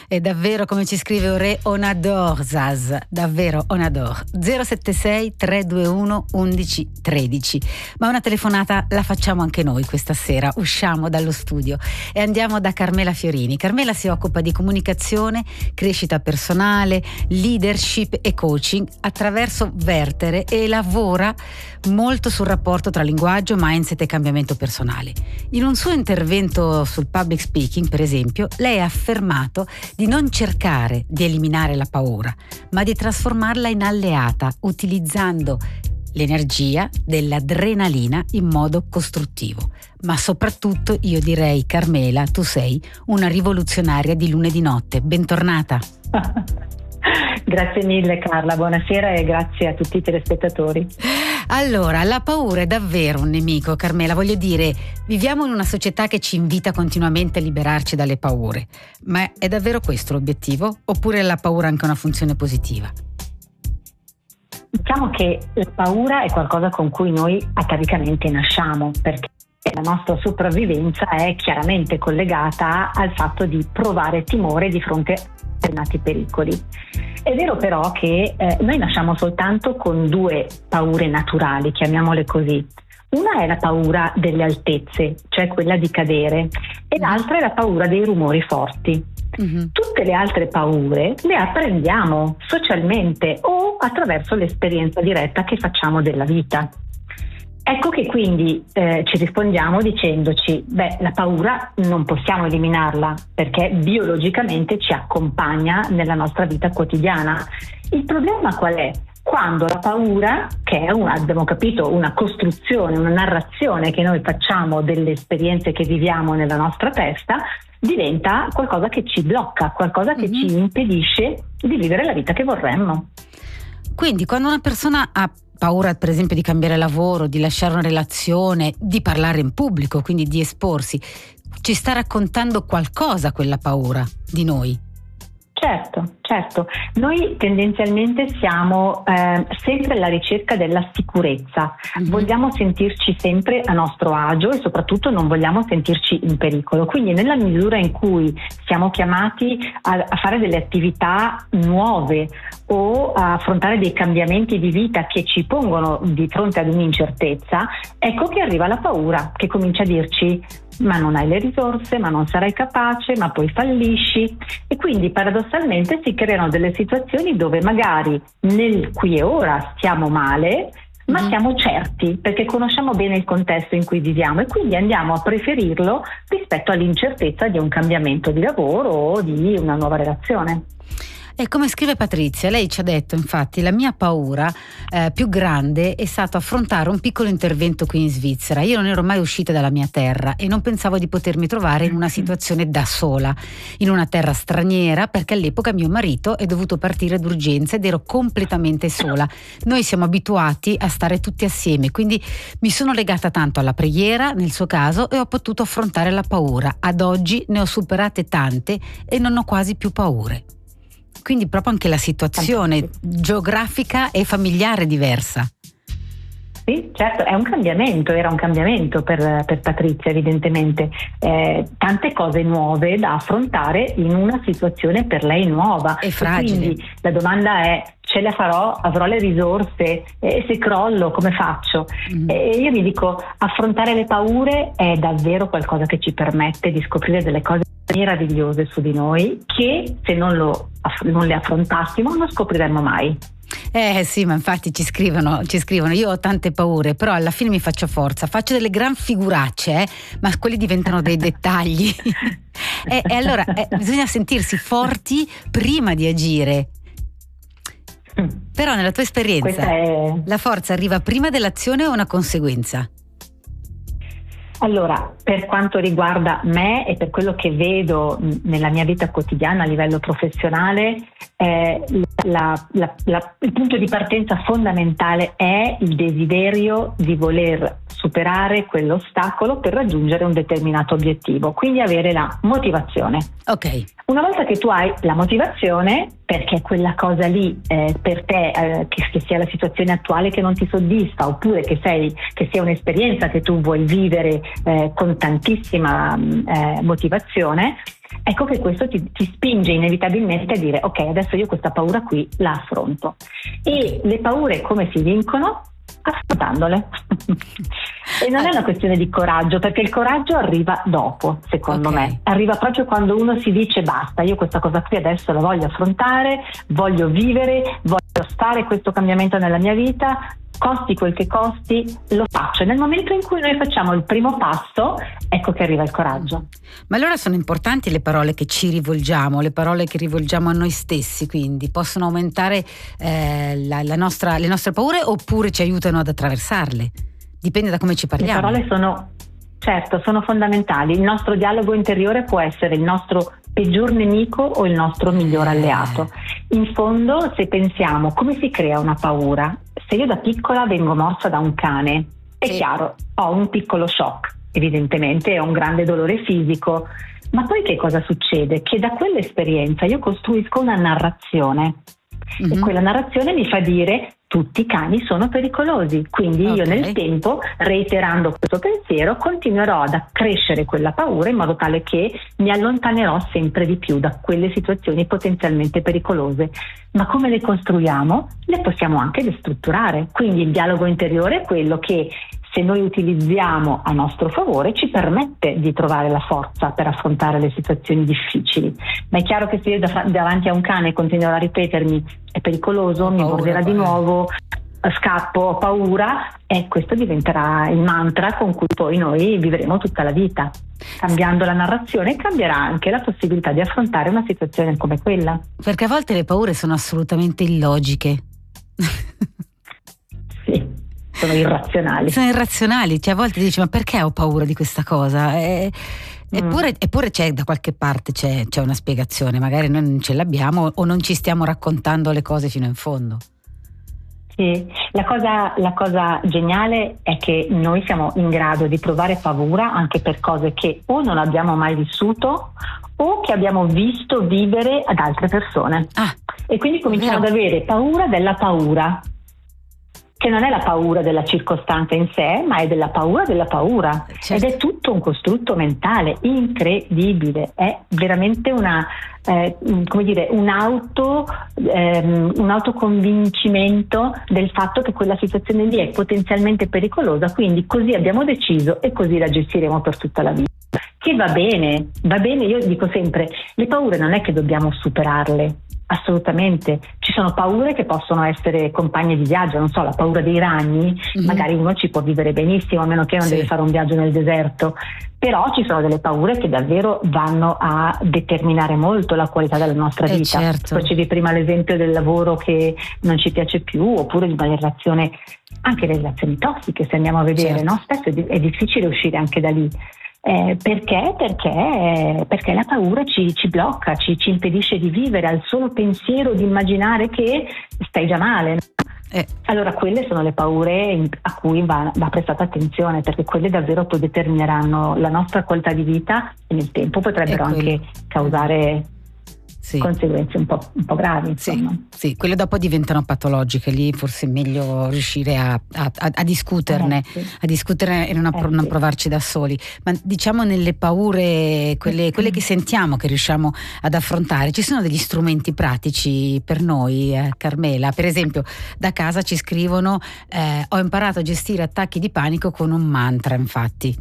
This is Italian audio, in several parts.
E davvero, come ci scrive Ore, on adore Zaz, davvero on adore. 076 321 11 13. Ma una telefonata la facciamo anche noi questa sera. Usciamo dallo studio e andiamo da Carmela Fiorini. Carmela si occupa di comunicazione, crescita personale, leadership e coaching attraverso Vertere e lavora molto sul rapporto tra linguaggio, mindset e cambiamento personale. In un suo intervento sul public speaking, per esempio, lei ha affermato di non cercare di eliminare la paura, ma di trasformarla in alleata, utilizzando l'energia dell'adrenalina in modo costruttivo. Ma soprattutto io direi, Carmela, tu sei una rivoluzionaria di lunedì notte. Bentornata. Grazie mille Carla, buonasera e grazie a tutti i telespettatori. Allora, la paura è davvero un nemico, Carmela, voglio dire, viviamo in una società che ci invita continuamente a liberarci dalle paure, ma è davvero questo l'obiettivo? Oppure la paura ha anche una funzione positiva? Diciamo che la paura è qualcosa con cui noi atavicamente nasciamo, perché la nostra sopravvivenza è chiaramente collegata al fatto di provare timore di fronte a determinati pericoli. È vero però che noi nasciamo soltanto con due paure naturali, chiamiamole così. Una è la paura delle altezze, cioè quella di cadere, e l'altra è la paura dei rumori forti. Tutte le altre paure le apprendiamo socialmente o attraverso l'esperienza diretta che facciamo della vita. Ecco che quindi ci rispondiamo dicendoci, la paura non possiamo eliminarla perché biologicamente ci accompagna nella nostra vita quotidiana. Il problema qual è? Quando la paura, che è abbiamo capito, una costruzione, una narrazione che noi facciamo delle esperienze che viviamo nella nostra testa, diventa qualcosa che ci blocca, qualcosa che ci impedisce di vivere la vita che vorremmo. Quindi quando una persona ha paura, per esempio, di cambiare lavoro, di lasciare una relazione, di parlare in pubblico, quindi di esporsi, ci sta raccontando qualcosa quella paura di noi? Certo. Noi tendenzialmente siamo sempre alla ricerca della sicurezza. Vogliamo sentirci sempre a nostro agio e soprattutto non vogliamo sentirci in pericolo. Quindi nella misura in cui siamo chiamati a fare delle attività nuove o a affrontare dei cambiamenti di vita che ci pongono di fronte ad un'incertezza, ecco che arriva la paura che comincia a dirci: ma non hai le risorse, ma non sarai capace, ma poi fallisci. E quindi paradossalmente si creano delle situazioni dove magari nel qui e ora stiamo male, ma siamo certi perché conosciamo bene il contesto in cui viviamo e quindi andiamo a preferirlo rispetto all'incertezza di un cambiamento di lavoro o di una nuova relazione. E come scrive Patrizia, lei ci ha detto infatti: la mia paura più grande è stato affrontare un piccolo intervento qui in Svizzera. Io non ero mai uscita dalla mia terra e non pensavo di potermi trovare in una situazione da sola, in una terra straniera, perché all'epoca mio marito è dovuto partire d'urgenza ed ero completamente sola. Noi siamo abituati a stare tutti assieme, quindi mi sono legata tanto alla preghiera nel suo caso e ho potuto affrontare la paura. Ad oggi ne ho superate tante e non ho quasi più paure. Quindi proprio anche la situazione geografica e familiare è diversa. Sì, certo, era un cambiamento per Patrizia evidentemente, tante cose nuove da affrontare in una situazione per lei nuova. E fragile. Quindi la domanda è: ce la farò? Avrò le risorse? Se crollo come faccio? E io mi dico, affrontare le paure è davvero qualcosa che ci permette di scoprire delle cose meravigliose su di noi che se non le affrontassimo non scopriremmo mai. Sì, ma infatti ci scrivono, io ho tante paure, però alla fine mi faccio forza, faccio delle gran figuracce, ma quelli diventano dei dettagli. E allora bisogna sentirsi forti prima di agire. Però nella tua esperienza la forza arriva prima dell'azione o una conseguenza? Allora, per quanto riguarda me e per quello che vedo nella mia vita quotidiana a livello professionale, il punto di partenza fondamentale è il desiderio di voler superare quell'ostacolo per raggiungere un determinato obiettivo, quindi avere la motivazione. Ok. Una volta che tu hai la motivazione, perché quella cosa lì per te, che sia la situazione attuale che non ti soddisfa, oppure che sia un'esperienza che tu vuoi vivere con tantissima motivazione, ecco che questo ti spinge inevitabilmente a dire: ok, adesso io questa paura qui la affronto. E le paure come si vincono? Affrontandole. E non è una questione di coraggio, perché il coraggio arriva dopo, secondo me. Arriva proprio quando uno si dice: basta, io questa cosa qui adesso la voglio affrontare, voglio vivere, voglio fare questo cambiamento nella mia vita, costi quel che costi, lo faccio. E nel momento in cui noi facciamo il primo passo, ecco che arriva il coraggio. Ma allora sono importanti le parole che ci rivolgiamo, le parole che rivolgiamo a noi stessi, quindi possono aumentare le nostre paure, oppure ci aiutano ad attraversarle? Dipende da come ci parliamo. Le parole sono fondamentali. Il nostro dialogo interiore può essere il nostro peggior nemico o il nostro miglior alleato. In fondo, se pensiamo come si crea una paura, se io da piccola vengo morsa da un cane, è chiaro, ho un piccolo shock, evidentemente ho un grande dolore fisico, ma poi che cosa succede? Che da quell'esperienza io costruisco una narrazione. E quella narrazione mi fa dire: tutti i cani sono pericolosi, quindi io nel tempo, reiterando questo pensiero, continuerò ad accrescere quella paura in modo tale che mi allontanerò sempre di più da quelle situazioni potenzialmente pericolose. Ma come le costruiamo? Le possiamo anche destrutturare. Quindi il dialogo interiore è quello che, se noi utilizziamo a nostro favore, ci permette di trovare la forza per affrontare le situazioni difficili. Ma è chiaro che se io davanti a un cane continuerò a ripetermi: è pericoloso, mi morderà di nuovo, scappo, ho paura, e questo diventerà il mantra con cui poi noi vivremo tutta la vita. Cambiando la narrazione cambierà anche la possibilità di affrontare una situazione come quella. Perché a volte le paure sono assolutamente illogiche. Sì. Sono irrazionali, cioè a volte dici: ma perché ho paura di questa cosa? Eppure c'è da qualche parte c'è una spiegazione, magari noi non ce l'abbiamo o non ci stiamo raccontando le cose fino in fondo. Sì, la cosa geniale è che noi siamo in grado di provare paura anche per cose che o non abbiamo mai vissuto o che abbiamo visto vivere ad altre persone. E quindi cominciamo ad avere paura della paura, che non è la paura della circostanza in sé, ma è della paura della paura. Ed è tutto un costrutto mentale incredibile. È veramente un autoconvincimento del fatto che quella situazione lì è potenzialmente pericolosa, quindi così abbiamo deciso e così la gestiremo per tutta la vita. Che va bene, io dico sempre: le paure non è che dobbiamo superarle. Assolutamente, ci sono paure che possono essere compagne di viaggio, non so, la paura dei ragni, magari uno ci può vivere benissimo, a meno che non deve fare un viaggio nel deserto, però ci sono delle paure che davvero vanno a determinare molto la qualità della nostra vita. Facevi prima l'esempio del lavoro che non ci piace più, oppure di una relazione, anche le relazioni tossiche, se andiamo a vedere, no? Spesso è difficile uscire anche da lì. Perché la paura ci blocca, ci impedisce di vivere al solo pensiero di immaginare che stai già male. Allora quelle sono le paure a cui va prestata attenzione, perché quelle davvero poi determineranno la nostra qualità di vita e nel tempo potrebbero anche causare conseguenze un po' gravi, insomma. Sì, quelle dopo diventano patologiche, lì forse è meglio riuscire a discuterne, a discuterne e non provarci da soli. Ma diciamo, nelle paure, quelle che sentiamo, che riusciamo ad affrontare, ci sono degli strumenti pratici per noi, Carmela? Per esempio, da casa ci scrivono: ho imparato a gestire attacchi di panico con un mantra, infatti.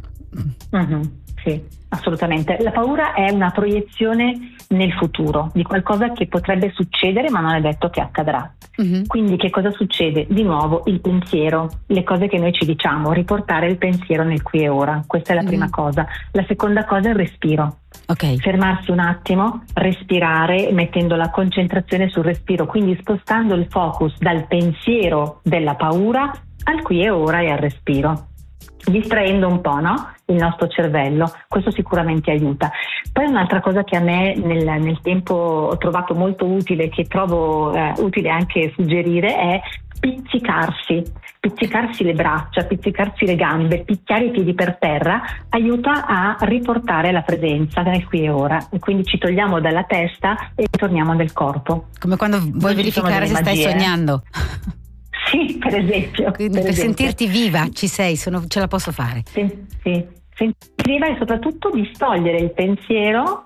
Sì, assolutamente. La paura è una proiezione nel futuro di qualcosa che potrebbe succedere, ma non è detto che accadrà. Quindi che cosa succede? Di nuovo il pensiero, le cose che noi ci diciamo, riportare il pensiero nel qui e ora. Questa è la prima cosa. La seconda cosa è il respiro. Fermarsi un attimo, respirare, mettendo la concentrazione sul respiro, quindi spostando il focus dal pensiero della paura al qui e ora e al respiro, distraendo un po', no? Il nostro cervello. Questo sicuramente aiuta. Poi un'altra cosa che a me nel tempo ho trovato molto utile, che trovo utile anche suggerire, è pizzicarsi le braccia, pizzicarsi le gambe, picchiare i piedi per terra aiuta a riportare la presenza nel qui e ora, e quindi ci togliamo dalla testa e torniamo nel corpo. Come quando vuoi verificare se stai sognando. Sì, per esempio. Quindi per sentirti viva ci sei, ce la posso fare. Sì. Sentirti viva e soprattutto distogliere il pensiero,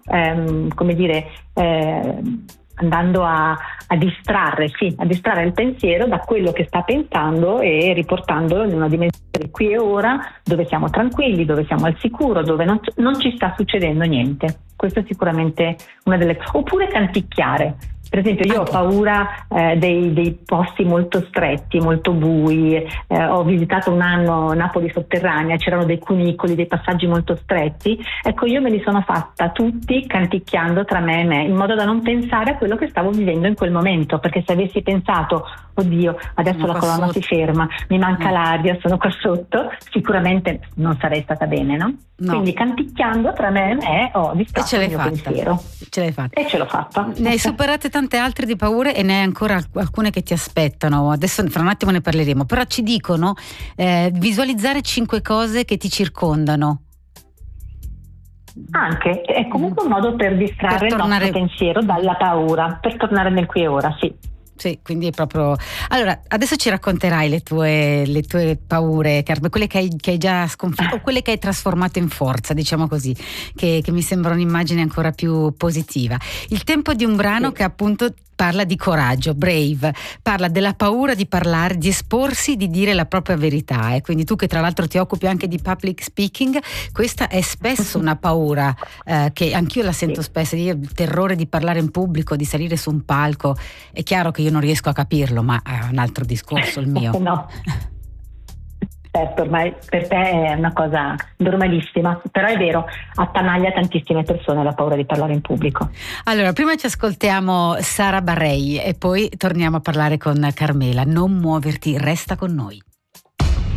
andando a distrarre il pensiero da quello che sta pensando e riportandolo in una dimensione qui e ora, dove siamo tranquilli, dove siamo al sicuro, dove non ci sta succedendo niente. Questo è sicuramente una delle... Oppure canticchiare. Per esempio io ho paura dei posti molto stretti, molto bui, ho visitato un anno Napoli sotterranea, c'erano dei cunicoli, dei passaggi molto stretti, ecco io me li sono fatta tutti canticchiando tra me e me, in modo da non pensare a quello che stavo vivendo in quel momento, perché se avessi pensato oddio adesso la colonna si ferma, mi manca l'aria, sono qua sotto, sicuramente non sarei stata bene, no? Quindi canticchiando tra me e me ho distratto il mio pensiero. Ce l'hai fatta. E ce l'ho fatta. Ne hai superate tante altre di paure e ne hai ancora alcune che ti aspettano. Adesso fra un attimo ne parleremo. Però ci dicono visualizzare 5 cose che ti circondano. Anche, è comunque un modo per distrarre il nostro pensiero dalla paura, per tornare nel qui e ora, sì. Sì, quindi è proprio... Allora, adesso ci racconterai le tue paure, Carmen, quelle che hai già sconfitto, o quelle che hai trasformato in forza, diciamo così, che mi sembra un'immagine ancora più positiva. Il tempo di un brano che appunto parla di coraggio, brave, parla della paura di parlare, di esporsi, di dire la propria verità. Quindi tu che tra l'altro ti occupi anche di public speaking, questa è spesso una paura che anch'io la sento spesso, il terrore di parlare in pubblico, di salire su un palco. È chiaro che io non riesco a capirlo, ma è un altro discorso il mio. No. Certo, ormai per te è una cosa normalissima, però è vero, attanaglia tantissime persone la paura di parlare in pubblico. Allora, prima ci ascoltiamo Sara Barrei e poi torniamo a parlare con Carmela. Non muoverti, resta con noi.